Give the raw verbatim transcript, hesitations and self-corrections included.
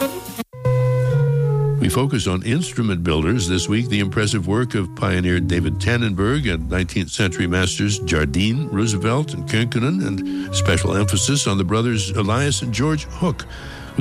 We focus on instrument builders this week. The impressive work of pioneer David Tannenberg and nineteenth century masters Jardine, Roosevelt, and Könkkinen, and special emphasis on the brothers Elias and George Hook,